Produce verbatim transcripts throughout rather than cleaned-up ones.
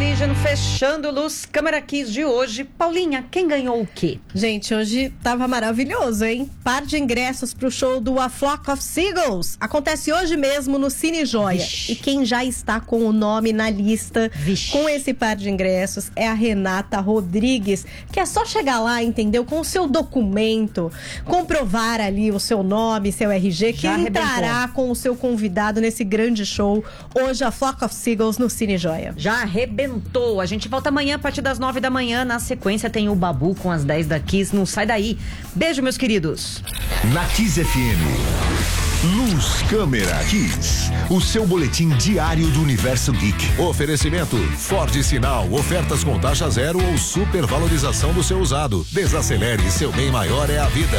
Religion fechando Luz Câmera Kiss de hoje. Paulinha, quem ganhou o quê? Gente, hoje tava maravilhoso, hein? Par de ingressos pro show do A Flock of Seagulls. Acontece hoje mesmo no Cine Joia. Vixe. E quem já está com o nome na lista Vixe. com esse par de ingressos é a Renata Rodrigues, que é só chegar lá, entendeu? Com o seu documento, comprovar ali o seu nome, seu R G, que já entrará arrebentou. com o seu convidado nesse grande show. Hoje, A Flock of Seagulls no Cine Joia. Já arrebentou. A gente volta amanhã a partir das nove da manhã. Na sequência tem o Babu com as dez da Kiss. Não sai daí. Beijo, meus queridos. Na Kiss F M. Luz Câmera Kiss. O seu boletim diário do Universo Geek. Oferecimento Ford Sinal. Ofertas com taxa zero ou supervalorização do seu usado. Desacelere, seu bem maior é a vida.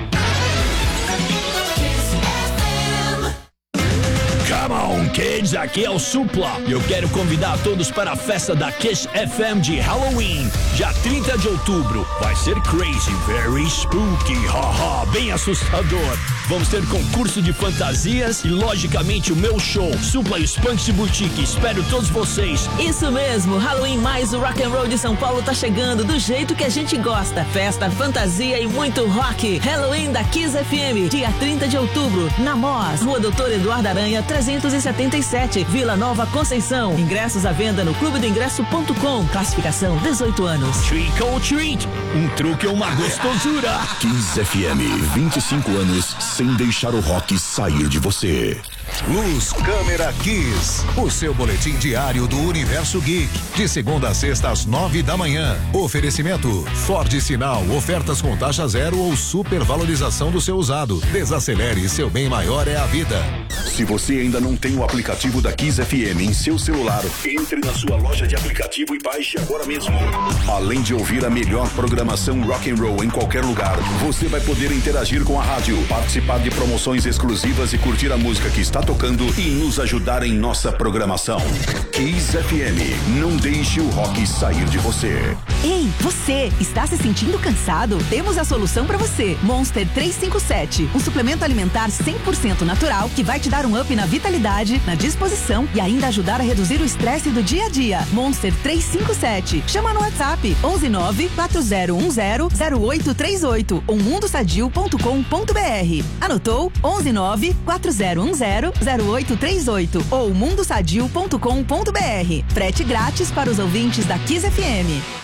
Come on, kids, aqui é o Supla e eu quero convidar todos para a festa da Kiss F M de Halloween, dia trinta de outubro. Vai ser crazy, very spooky, haha, bem assustador. Vamos ter concurso de fantasias e, logicamente, o meu show, Supla e Spunks Boutique. Espero todos vocês. Isso mesmo, Halloween mais o Rock and Roll de São Paulo tá chegando do jeito que a gente gosta. Festa, fantasia e muito rock. Halloween da Kiss F M, dia trinta de outubro, na Mós, Rua Doutor Eduardo Aranha, trezentos e setenta e sete, Vila Nova Conceição. Ingressos à venda no clube do ingresso ponto com. Classificação dezoito anos. Trick or treat, um truque ou uma gostosura. Kiss F M, vinte e cinco anos sem deixar o rock sair de você. Luz Câmera Kiss, o seu boletim diário do Universo Geek, de segunda a sexta às nove da manhã. Oferecimento Ford Sinal, ofertas com taxa zero ou supervalorização do seu usado. Desacelere, seu bem maior é a vida. Se você ainda não tem o aplicativo da Kiss F M em seu celular, entre na sua loja de aplicativo e baixe agora mesmo. Além de ouvir a melhor programação rock and roll em qualquer lugar, você vai poder interagir com a rádio, participar de promoções exclusivas e curtir a música que está tocando e nos ajudar em nossa programação. Kiss F M, não deixe o rock sair de você. Ei, você, está se sentindo cansado? Temos a solução para você. Monster trezentos e cinquenta e sete, um suplemento alimentar cem por cento natural que vai te dar um up na vitalidade, na disposição e ainda ajudar a reduzir o estresse do dia a dia. Monster trezentos e cinquenta e sete. Chama no WhatsApp onze nove quatro zero um zero zero oito três oito ou mundo sadio ponto com ponto b r. Anotou? onze nove quatro zero um zero zero oito três oito ou mundo sadio ponto com ponto b r. Frete grátis para os ouvintes da Kiss F M.